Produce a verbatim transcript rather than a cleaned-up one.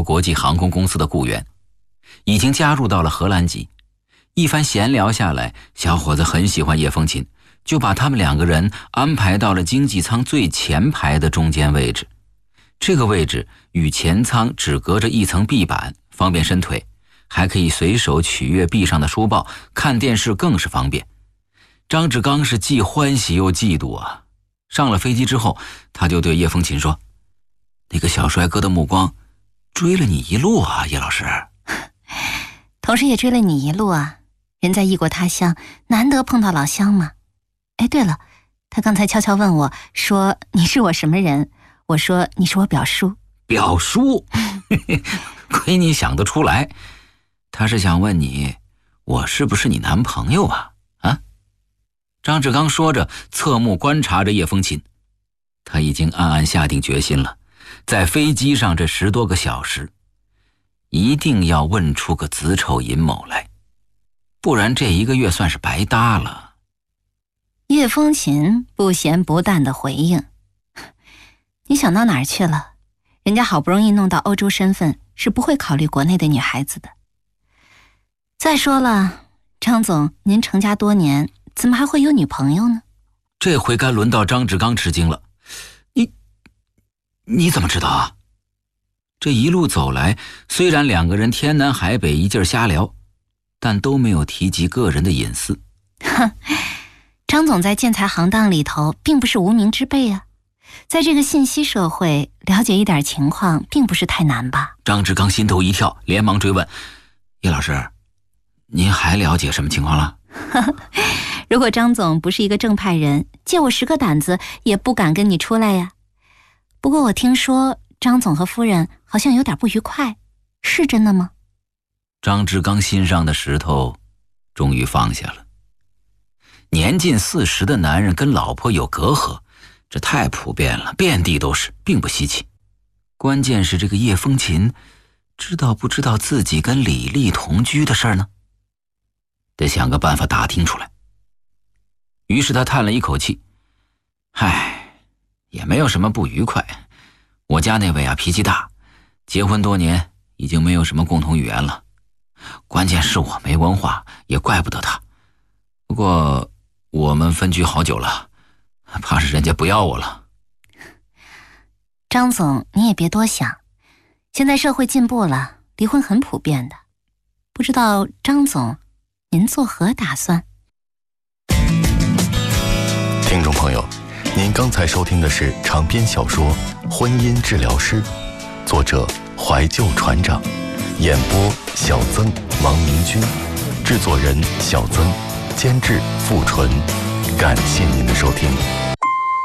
国际航空公司的雇员，已经加入到了荷兰籍。一番闲聊下来，小伙子很喜欢叶风琴，就把他们两个人安排到了经济舱最前排的中间位置。这个位置与前舱只隔着一层壁板，方便伸腿，还可以随手取阅壁上的书报，看电视更是方便。张志刚是既欢喜又嫉妒啊！上了飞机之后，他就对叶风琴说：“那个小帅哥的目光追了你一路啊，叶老师。” 同时也追了你一路啊，人在异国他乡，难得碰到老乡嘛。哎，对了，他刚才悄悄问我说你是我什么人，我说你是我表叔。 表叔？亏你想得出来。他是想问你，我是不是你男朋友啊？啊？张志刚说着，侧目观察着叶风琴。他已经暗暗下定决心了，在飞机上这十多个小时，一定要问出个子丑寅卯来，不然这一个月算是白搭了。 叶风琴不咸不淡的回应：“你想到哪儿去了？人家好不容易弄到欧洲身份，是不会考虑国内的女孩子的。再说了，张总，您成家多年，怎么还会有女朋友呢？” 这回该轮到张志刚吃惊了。你你怎么知道啊？这一路走来，虽然两个人天南海北一劲儿瞎聊，但都没有提及个人的隐私。 哼，张总在建材行当里头并不是无名之辈啊，在这个信息社会，了解一点情况并不是太难吧？ 张志刚心头一跳，连忙追问：“叶老师，您还了解什么情况了？” 如果张总不是一个正派人，借我十个胆子也不敢跟你出来呀。不过我听说张总和夫人好像有点不愉快，是真的吗？ 张志刚心上的石头终于放下了。年近四十的男人跟老婆有隔阂，这太普遍了，遍地都是，并不稀奇。关键是这个叶风琴知道不知道自己跟李丽同居的事儿呢？得想个办法打听出来。于是他叹了一口气：“唉，也没有什么不愉快。我家那位啊脾气大，结婚多年已经没有什么共同语言了。关键是我没文化，也怪不得他。不过我们分居好久了，怕是人家不要我了。” 张总，你也别多想，现在社会进步了，离婚很普遍的。不知道张总您作何打算？ 听众朋友，您刚才收听的是长篇小说《婚姻治疗师》，作者怀旧船长，演播小曾、王明君，制作人小曾，监制付纯。感谢您的收听。